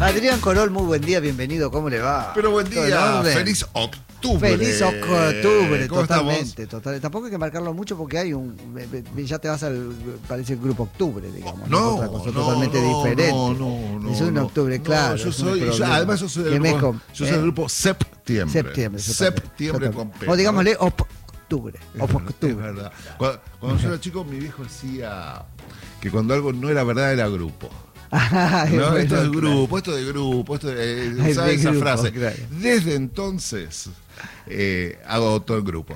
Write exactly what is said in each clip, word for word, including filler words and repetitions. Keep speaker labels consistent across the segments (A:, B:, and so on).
A: Adrián Corol, muy buen día, bienvenido, ¿cómo le va?
B: Pero buen día, feliz octubre.
A: Feliz octubre,
B: ¿Cómo
A: totalmente, totalmente. Tampoco hay que marcarlo mucho porque hay un... Ya te vas al... parece el grupo Octubre, digamos.
B: No,
A: ¿no? Otra cosa
B: no,
A: totalmente
B: no,
A: diferente.
B: No, no, no.
A: Es un
B: no,
A: octubre,
B: no,
A: claro.
B: Yo soy, yo, además yo soy del
A: grupo...
B: grupo, yo soy
A: ¿eh?
B: del grupo Septiembre.
A: Septiembre.
B: Septiembre con P.
A: O digámosle octubre. Octubre.
B: Es verdad. Cuando, cuando yo era chico, mi viejo decía que cuando algo no era verdad era grupo.
A: Ah,
B: no,
A: bueno,
B: esto es
A: claro.
B: grupo, esto es de grupo, esto es,
A: Ay,
B: ¿sabes
A: de
B: esa
A: grupo,
B: frase?
A: claro.
B: Desde entonces eh, hago todo el grupo.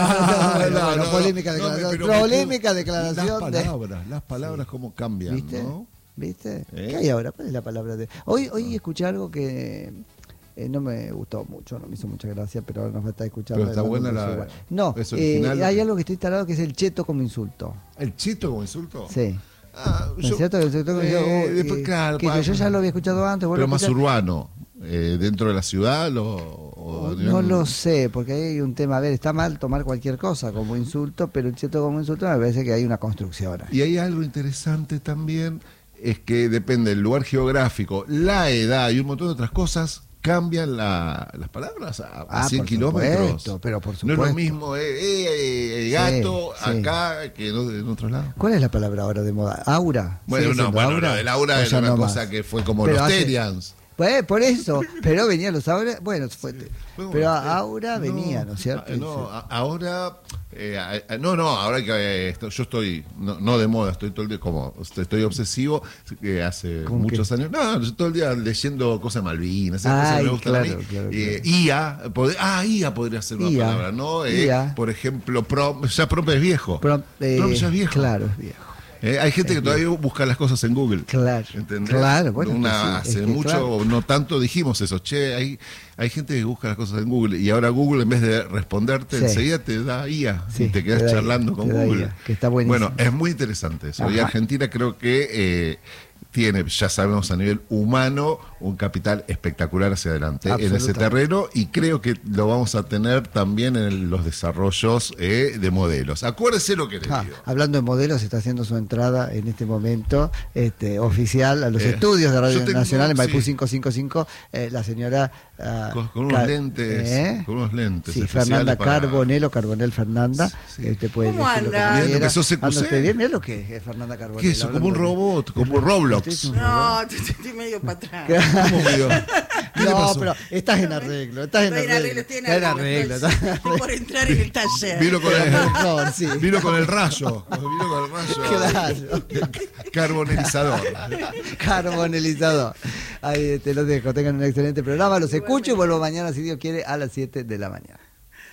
A: no, no, no, polémica
B: no,
A: declaración.
B: pero-
A: polémica declaración.
B: Las
A: de-
B: palabras, las palabras cómo cambian,
A: ¿Viste?
B: ¿no?
A: ¿Viste?
B: ¿Eh?
A: ¿Qué hay ahora? ¿Cuál es la palabra de...? Hoy, hoy escuché algo que eh, no me gustó mucho, no me hizo mucha gracia, pero ahora nos va a estar escuchando.
B: Pero está
A: Armando
B: buena la-
A: Igual. No,
B: ¿es
A: eh,
B: original?
A: hay algo que está instalado que es el cheto como insulto.
B: ¿El chito como insulto?
A: Sí.
B: Ah,
A: ¿No es
B: yo-
A: cierto? El cheto como
B: eh,
A: insulto, oh,
B: después,
A: eh,
B: claro,
A: que
B: pa-
A: yo ya lo había escuchado antes. vos
B: pero
A: lo
B: más
A: escuchás-
B: urbano, eh, dentro de la ciudad lo, o
A: No lo sé, porque ahí hay un tema. A ver, está mal tomar cualquier cosa como insulto, pero el cheto como insulto me parece que hay una construcción ahí.
B: Y hay algo interesante también, es que depende del lugar geográfico, la edad y un montón de otras cosas, cambian la- las palabras a, a
A: Ah,
B: cien
A: por
B: kilómetros.
A: supuesto, pero por
B: No es
A: supuesto.
B: lo mismo eh, eh, eh, gato
A: Sí, sí.
B: acá que no- en otros lados.
A: ¿Cuál es la palabra ahora de moda? ¿Aura?
B: Bueno,
A: ¿Sigue
B: no,
A: siendo
B: bueno,
A: aura?
B: lo del aura
A: ¿O
B: es
A: ya
B: una
A: no
B: cosa
A: más?
B: que fue como
A: Pero
B: los
A: hace-
B: Terians.
A: Pues por eso, pero venían los aura, bueno, fue-
B: Bueno,
A: pero
B: eh,
A: Aura venía, ¿no es cierto?
B: ah, No, a- ahora, eh, a- a- no, no, ahora que eh, esto- yo estoy, no, no de moda, estoy todo el día como, estoy, estoy obsesivo, eh, hace
A: ¿Con
B: muchos
A: qué?
B: años, no, yo todo el día leyendo cosas de Malvinas, esas
A: Ay,
B: cosas que me gustan
A: claro,
B: a mí.
A: claro,
B: Eh,
A: claro.
B: I A, pod- ah, I A podría ser una
A: I A,
B: palabra, ¿no? Eh,
A: I A.
B: por ejemplo, prom, ya Prompt es viejo.
A: Pero, eh,
B: Prompt ya es viejo.
A: Claro, es viejo.
B: Eh, hay gente que todavía busca las cosas en Google.
A: Claro,
B: ¿Entendés?
A: claro, bueno,
B: Una-
A: que sí, es
B: hace
A: que
B: mucho,
A: claro.
B: no tanto dijimos eso. Che, hay, hay gente que busca las cosas en Google y ahora Google en vez de responderte
A: Sí.
B: enseguida te da I A
A: Sí,
B: y te quedas
A: te da
B: charlando
A: I A,
B: con
A: te da
B: Google.
A: I A, que está buenísimo.
B: Bueno, es muy interesante eso. Y
A: Ajá.
B: Argentina creo que eh, tiene, ya sabemos a nivel humano, un capital espectacular hacia adelante en ese
A: Absolutamente.
B: terreno y creo que lo vamos a tener también en los desarrollos eh, de modelos. Acuérdese lo que le
A: Ah,
B: digo.
A: hablando de modelos, está haciendo su entrada en este momento este, oficial a los
B: Eh,
A: estudios de
B: yo
A: Radio
B: tengo-
A: Nacional en Maipú
B: sí.
A: quinientos cincuenta y cinco, eh, la señora... ah,
B: Con, con unos
A: Car-
B: lentes,
A: ¿eh?
B: con unos lentes.
A: Sí,
B: especiales
A: Fernanda
B: para-
A: Carbonell, Carbonell Fernanda.
B: Sí.
A: que usted puede
C: ¿Cómo
A: elegir lo que
C: anda?
A: quiera.
B: Bien, empezó C Q C.
A: Anda usted bien, mira lo que es Fernanda Carbonell.
B: ¿Qué es eso? Como un
A: hablando de-
B: robot, como Roblox.
A: Usted es un robot.
C: No, estoy medio para atrás.
B: ¿Cómo vio? ¿Qué le
A: No,
B: pasó?
A: pero estás en arreglo, estás en
C: Estoy en
A: arreglo.
C: arreglo, estoy en
A: Estás en
C: arreglo.
A: arreglo.
C: Estoy,
A: estás-
C: estoy por entrar en el taller.
B: Vino con el,
A: Mejor, sí.
B: vino con el rayo. Vino con el rayo.
A: Claro.
B: Carbonelizador.
A: Carbonelizador. Ahí te los dejo. Tengan un excelente programa. Los escucho y vuelvo mañana, si Dios quiere, a las siete de la mañana.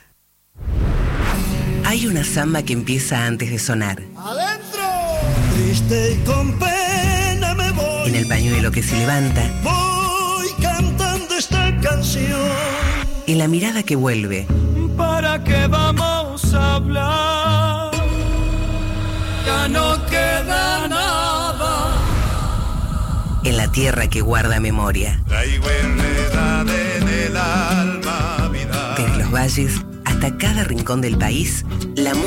D: Hay una samba que empieza antes de sonar.
E: Triste y con pena me voy,
D: En el pañuelo que se levanta,
E: voy cantando esta canción.
D: en la mirada que vuelve,
E: ¿Para qué vamos a hablar? Ya no queda nada.
D: en la tierra que guarda memoria.
F: Traigo enredada en el alma vida.
D: Desde los valles hasta cada rincón del país, la música